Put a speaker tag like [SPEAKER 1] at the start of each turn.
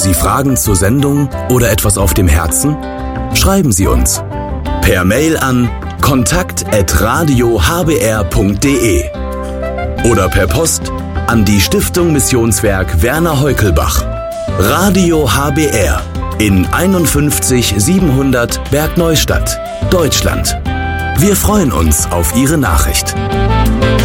[SPEAKER 1] Sie Fragen zur Sendung oder etwas auf dem Herzen? Schreiben Sie uns. Per Mail an kontakt@radiohbr.de oder per Post an die Stiftung Missionswerk Werner Heukelbach. Radio HBR in 51 700 Bergneustadt, Deutschland. Wir freuen uns auf Ihre Nachricht.